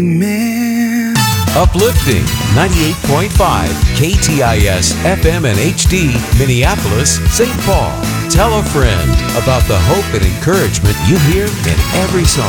Man. Uplifting 98.5 KTIS FM and HD, Minneapolis, St. Paul. Tell a friend about the hope and encouragement you hear in every song.